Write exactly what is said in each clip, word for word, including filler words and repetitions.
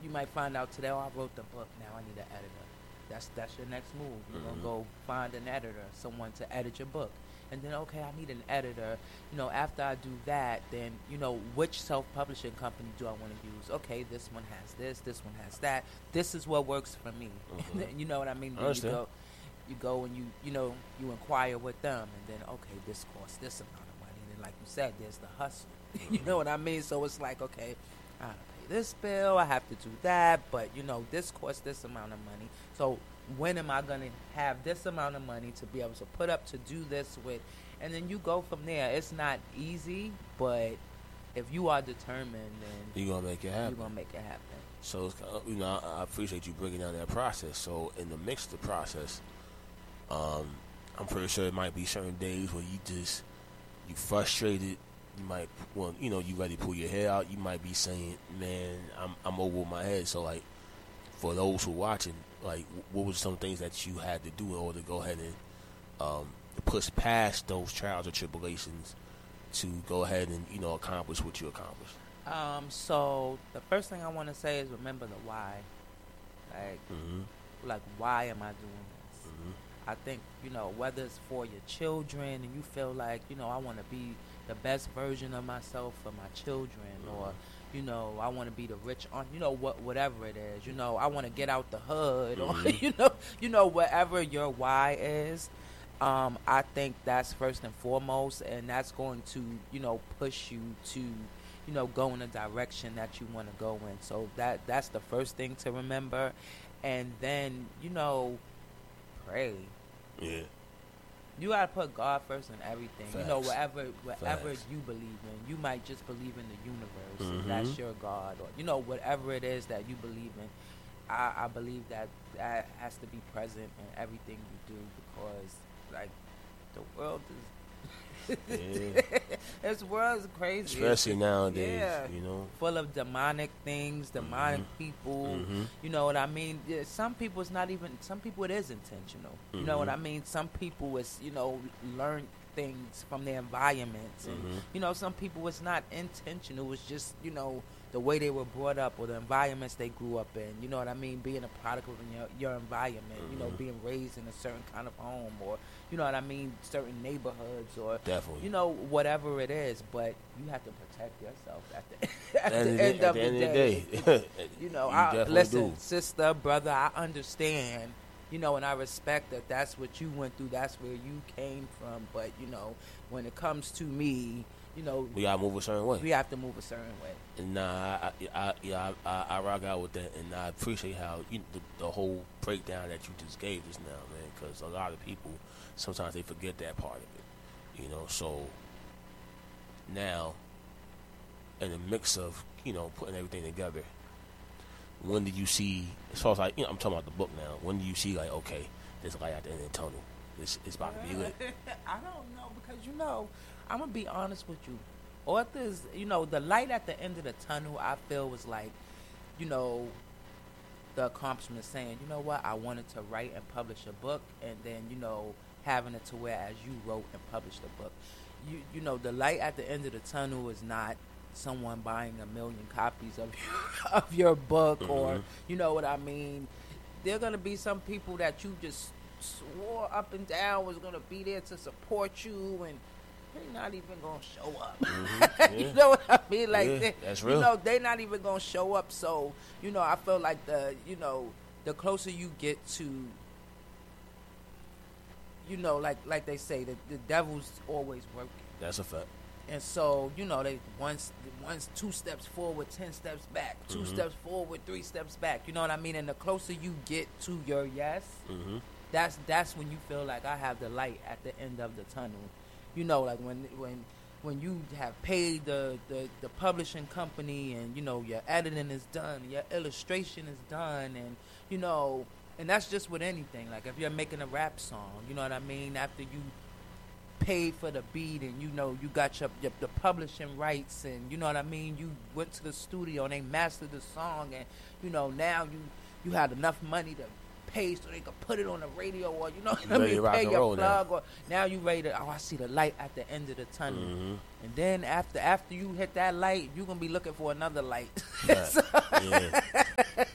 you might find out today, oh, I wrote the book. Now I need an editor. That's that's your next move. You're Mm-hmm. gonna go find an editor, someone to edit your book. And then, okay, I need an editor. You know, after I do that, then, you know, which self-publishing company do I want to use? Okay, this one has this, this one has that. This is what works for me. Mm-hmm. You know what I mean? I Then you understand. go, you go and you, you know, you inquire with them, and then, okay, this costs this amount of money. And then, like you said, there's the hustle. You know what I mean? So it's like, okay, I have to pay this bill, I have to do that, but, you know, this costs this amount of money. So when am I going to have this amount of money to be able to put up to do this with? And then you go from there. It's not easy, but if you are determined, then You're going to make it happen. you're going to make it happen. So, it's, kind of- you know, I, I appreciate you breaking down that process. So, in the mix of the process, um, I'm pretty sure it might be certain days where you just, you frustrated. You might, well, you know, you ready to pull your hair out. You might be saying, man, I'm, I'm over my head. So, like, for those who are watching, like, what were some things that you had to do in order to go ahead and um, push past those trials or tribulations to go ahead and, you know, accomplish what you accomplished? Um, so the first thing I want to say is remember the why. Like, Mm-hmm. like why am I doing this? Mm-hmm. I think, you know, whether it's for your children and you feel like, you know, I want to be the best version of myself for my children, Mm-hmm. or, you know, I want to be the rich aunt, you know, what, whatever it is, you know, I want to get out the hood, or, Mhm. you know, you know, whatever your why is. Um, I think that's first and foremost, and that's going to, you know, push you to, you know, go in a direction that you want to go in. So that that's the first thing to remember. And then, you know, pray. Yeah. You gotta put God first in everything. You know, Facts. whatever whatever Facts. you believe in. You might just believe in the universe. Mhm. And that's your God, or you know, whatever it is that you believe in. I, I believe that that has to be present in everything you do, because like the world is Yeah. this world is crazy. Especially It's- nowadays, yeah. you know. full of demonic things, demonic people. Mhm. You know what I mean? Yeah, some people it's not even. Some people it is intentional. You know what Mhm. I mean? Some people it's you know learn things from their environments, and Mhm. you know some people it's not intentional. It's just you know the way they were brought up or the environments they grew up in. You know what I mean? Being a product of your your environment. You know, Mhm. being raised in a certain kind of home, or you know what I mean? Certain neighborhoods, or Definitely. you know whatever it is. But you have to protect yourself at the at At the the end at of the the end of the day. day. You know, You I definitely listen, do. sister, brother, I understand, you know, and I respect that that's what you went through, that's where you came from, but, you know, when it comes to me, you know, We gotta move a certain way. we have to move a certain way. And nah, I, I, I, yeah, I, I, I rock out with that, and I appreciate how you, the, the whole breakdown that you just gave us now, man. Because a lot of people sometimes they forget that part of it, you know. So now, in the mix of you know putting everything together, when did you see? As far as like, you know, I'm talking about the book now. When do you see like, okay, there's light at the end of the tunnel. It's, it's about to be lit. I don't know, because, you know, I'm going to be honest with you. Authors, you know, the light at the end of the tunnel, I feel was like, you know, the accomplishment saying, you know what, I wanted to write and publish a book, and then, you know, having it to where as you wrote and published a book. You, you know, the light at the end of the tunnel is not someone buying a million copies of your, of your book, Mhm. or, you know what I mean? There are going to be some people that you just swore up and down was going to be there to support you, and they're not even going to show up. Mhm. You Yeah. know what I mean? Like, Yeah, they, that's you real. know, they're not even going to show up. So, you know, I feel like the, you know, the closer you get to, you know, like like they say, that the devil's always working. That's a fact. And so, you know, they once once two steps forward, ten steps back, two Mhm. steps forward, three steps back. You know what I mean? And the closer you get to your yes, Mm-hmm. that's that's when you feel like I have the light at the end of the tunnel. You know, like when when when you have paid the, the, the publishing company, and you know your editing is done, your illustration is done, and you know, and that's just with anything. Like if you're making a rap song, you know what I mean? After you paid for the beat, and you know you got your, your the publishing rights, and you know what I mean, you went to the studio and they mastered the song, and you know now you you had enough money to pay so they could put it on the radio, or you know what I Ready to mean, rock pay and your roll now. plug, or now you ready to, oh, I see the light at the end of the tunnel. Mm-hmm. And then after after you hit that light, you're gonna be looking for another light. Right. Yeah.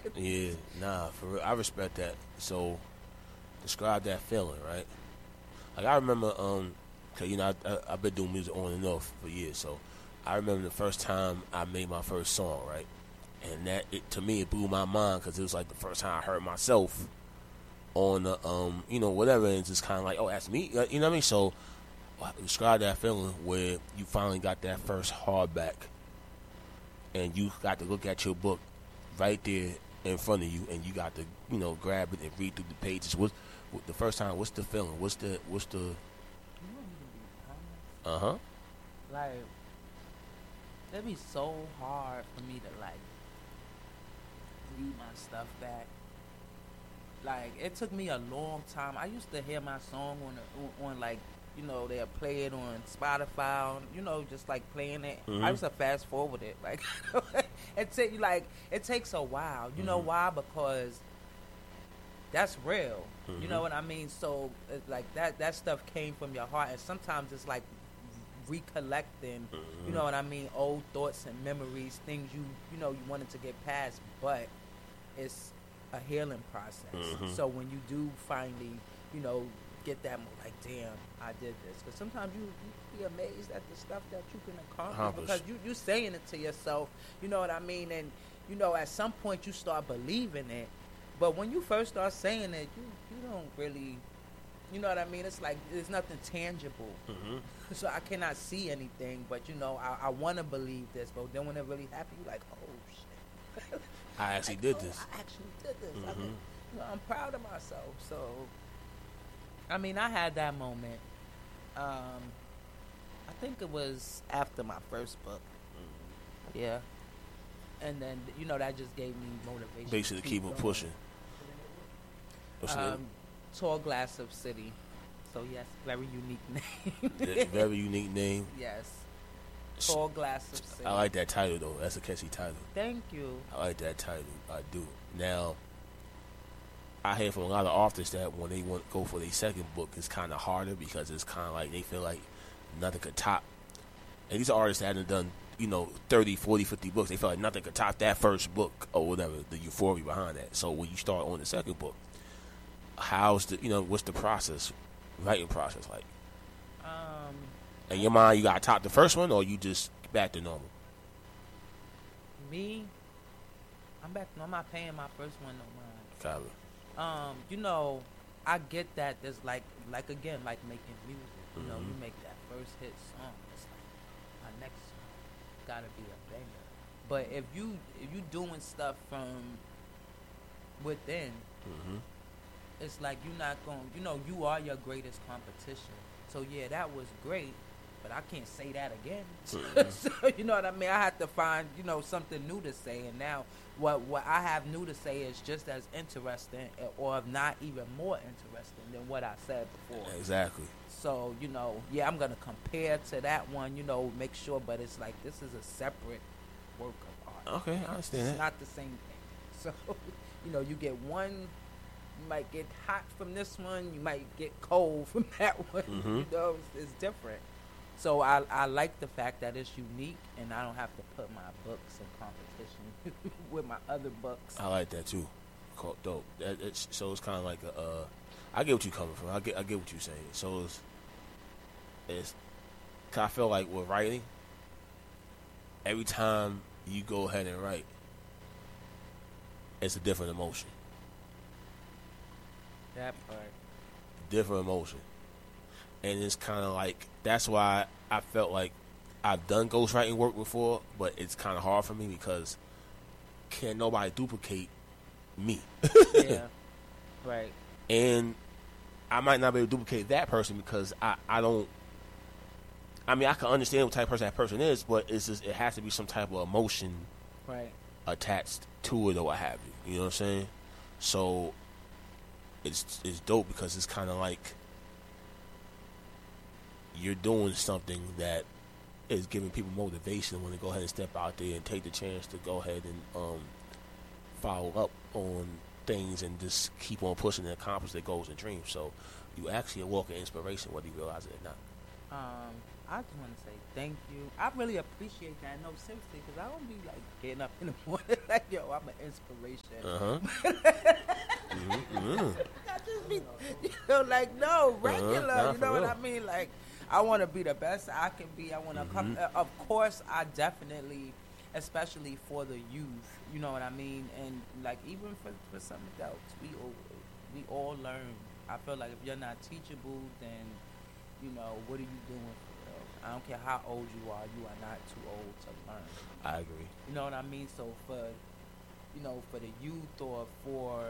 Nah, for real, I respect that. So, describe that feeling, right? Like I remember, um, cause you know I, I, I've been doing music on and off for years. So, I remember the first time I made my first song, right? And that it, to me it blew my mind because it was like the first time I heard myself on the um, you know, whatever, and it's just kind of like, oh, that's me, you know what I mean? So, describe that feeling where you finally got that first hardback, and you got to look at your book right there in front of you, and you got to, you know, grab it and read through the pages. What, what the first time? What's the feeling? What's the what's the? Uh huh. Like, it'd be so hard for me to like read my stuff back. Like, it took me a long time. I used to hear my song on the, on, on like, you know, they'll play it on Spotify, you know, just like playing it. Mm-hmm. I used to fast forward it. Like, it take like it takes a while. You mm-hmm. know why? Because that's real. Mm-hmm. You know what I mean? So it's like that that stuff came from your heart, and sometimes it's like recollecting. Mm-hmm. You know what I mean? Old thoughts and memories, things you you know you wanted to get past, but it's a healing process. Mm-hmm. So when you do finally, you know, get that like, damn, I did this. Because sometimes you, you be amazed at the stuff that you can accomplish, accomplish. Because you you saying it to yourself. You know what I mean? And you know, at some point you start believing it. But when you first start saying it, you you don't really, you know what I mean? It's like there's nothing tangible. Mm-hmm. So I cannot see anything. But you know, I, I want to believe this. But then when it really happens, you're like, oh shit. I actually like, did oh, this. I actually did this. Mm-hmm. I mean, you know, I'm proud of myself. So. I mean, I had that moment. Um, I think it was after my first book. Mm-hmm. Yeah. And then, you know, that just gave me motivation. Basically, to keep, keep it pushing. What's um, the name? Tall Glass of City. So, yes, very unique name. Very unique name. Yes. Tall Glass of City. I like that title, though. That's a catchy title. Thank you. I like that title. I do. Now, I hear from a lot of authors that when they want to go for their second book, it's kind of harder because it's kind of like they feel like nothing could top. And these are artists that haven't done, you know, thirty, forty, fifty books. They feel like nothing could top that first book or whatever, the euphoria behind that. So when you start on the second book, how's the, you know, what's the process, writing process like? Um, In your mind, you got to top the first one or you just back to normal? Me, I'm back. I'm not paying my first one no mind. Got it. Um, you know, I get that there's like, like again, like making music. You mm-hmm. know, you make that first hit song. It's like my next song gotta be a banger. But if you if you doing stuff from within, mm-hmm. it's like you're not going. You know, you are your greatest competition. So yeah, that was great, but I can't say that again. Mm-hmm. So, you know what I mean? I have to find, you know, something new to say, and now. What what I have new to say is just as interesting, or if not even more interesting than what I said before. Exactly. So, you know, yeah, I'm gonna compare to that one, you know, make sure, but it's like this is a separate work of art. Okay, I understand it's that. Not the same thing. So, you know, you get one, you might get hot from this one, you might get cold from that one. Mm-hmm. You know, it's, it's different. So I I like the fact that it's unique, and I don't have to put my books in competition with my other books. I like that too. Cool, dope. That, it's, so it's kind of like a. Uh, I get what you're coming from. I get I get what you're saying. So it's it's. Cause I feel like with writing, every time you go ahead and write, it's a different emotion. That part. Different emotion. And it's kind of like, that's why I felt like I've done ghostwriting work before, but it's kind of hard for me because can't nobody duplicate me. Yeah, right. And I might not be able to duplicate that person because I, I don't, I mean, I can understand what type of person that person is, but it's just, it has to be some type of emotion right. attached to it or what have you. You know what I'm saying? So it's it's dope because it's kind of like, you're doing something that is giving people motivation when they go ahead and step out there and take the chance to go ahead and um, follow up on things and just keep on pushing and accomplish their goals and dreams. So you actually are walking inspiration whether you realize it or not. Um, I just want to say thank you. I really appreciate that. No, seriously, because I don't be like getting up in the morning like, yo, I'm an inspiration. Uh-huh. mm-hmm. I just be, you know, like, no, regular. Uh-huh. Nah, you know for what real. I mean? Like, I want to be the best I can be. I want to Mm-hmm. come. Uh, of course, I definitely, especially for the youth, you know what I mean? And, like, even for, for some adults, we all, we all learn. I feel like if you're not teachable, then, you know, what are you doing for real? I don't care how old you are, you are not too old to learn. I agree. You know what I mean? So for, you know, for the youth or for,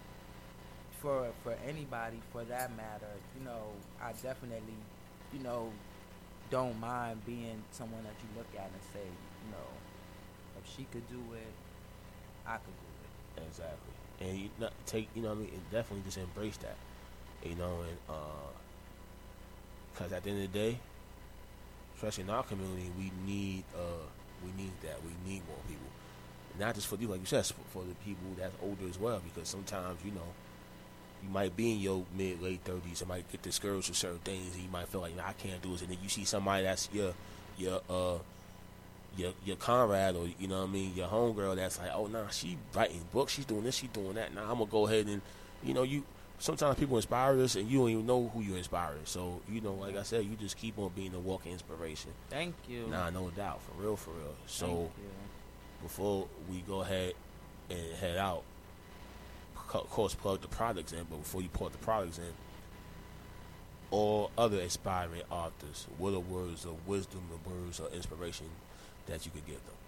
for for anybody for that matter, you know, I definitely, you know, don't mind being someone that you look at and say, you know, if she could do it, I could do it. Exactly. And you not take, you know what I mean, and definitely just embrace that. You know, and uh, because at the end of the day, especially in our community, we need uh, we need that. We need more people. Not just for you, like you said, for, for the people that's older as well. Because sometimes, you know, you might be in your mid late thirties and might get discouraged with certain things, and you might feel like, nah, I can't do this. And then you see somebody that's your your uh your your comrade, or you know what I mean, your homegirl that's like, oh nah, she writing books, she's doing this, she's doing that. Now I'm gonna go ahead and, you know, you. Sometimes people inspire us, and you don't even know who you're inspiring. So, you know, like I said, you just keep on being a walking inspiration. Thank you. Nah, no doubt, for real, for real. So, Thank you. before we go ahead and head out, of course, plug the products in. But before you plug the products in, all other aspiring authors, what are words of wisdom and words of inspiration that you could give them?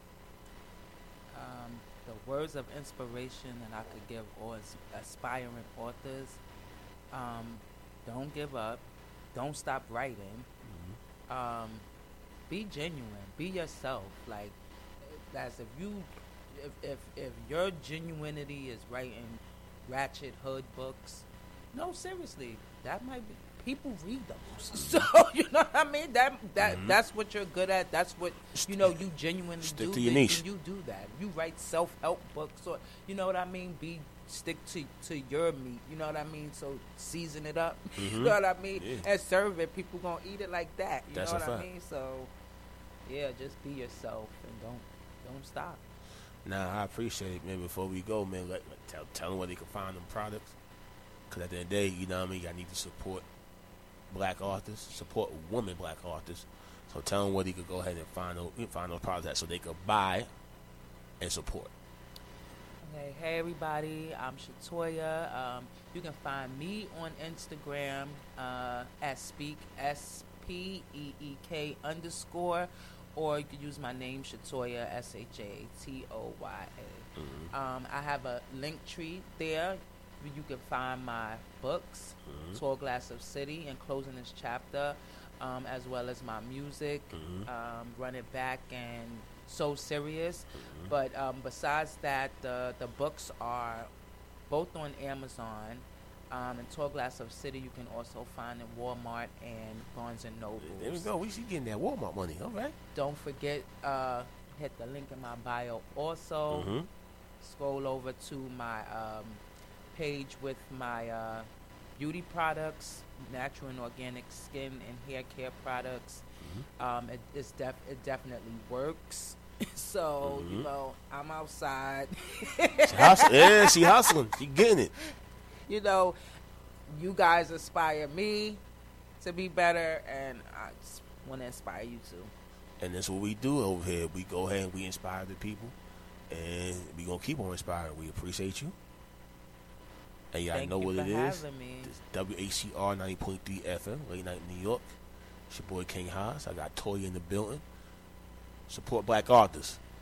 Um, the words of inspiration that I could give all as- aspiring authors, um, don't give up, don't stop writing, Mm-hmm. um, be genuine, be yourself. Like, as if you, if, if, if your genuinity is writing ratchet hood books, no, seriously, that might be, people read those. So, you know what I mean? That that Mhm. that's what you're good at. That's what, you know, you genuinely Stick do. to your then niche. You do that. You write self-help books, or, you know what I mean? Be, stick to, to your meat, you know what I mean? So season it up, Mhm. you know what I mean? Yeah. And serve it. People gonna eat it like that, you That's know a what I fact. mean? So, yeah, just be yourself and don't don't stop. Nah, I appreciate it, man. Before we go, man, like, like, tell, tell them where they can find them products. Because at the end of the day, you know what I mean, I need to support black authors, support women black authors. So tell them where they could go ahead and find those, find those products at so they could buy and support. Okay, hey everybody, I'm Shatoya. Um, you can find me on Instagram uh, at speak S P E E K underscore, or you could use my name Shatoya S H A T O Y A. Mm-hmm. Um, I have a link tree there. Where you can find my books, Mhm. Tall Glass of City, and Closing This Chapter, um, as well as my music, Mhm. um, Run It Back, and So Serious. Mhm. But um, besides that, the the books are both on Amazon. Um, and Tall Glass of City you can also find in Walmart and Barnes and Noble. There we go. We see getting that Walmart money. All right. Don't forget, uh, hit the link in my bio. Also, Mm-hmm. scroll over to my um, page with my uh, beauty products, natural and organic skin and hair care products. Mm-hmm. Um, it, it's def- it definitely works. So, Mhm. you know, I'm outside. She hustling. Yeah, she hustling. She getting it. You know, you guys inspire me to be better, and I just want to inspire you too. And that's what we do over here. We go ahead and we inspire the people, and we gonna keep on inspiring. We appreciate you, and y'all Thank know you what for it is. having me. This W H C R ninety point three F M, late night New York. It's your boy King Haas. I got Toya in the building. Support black authors.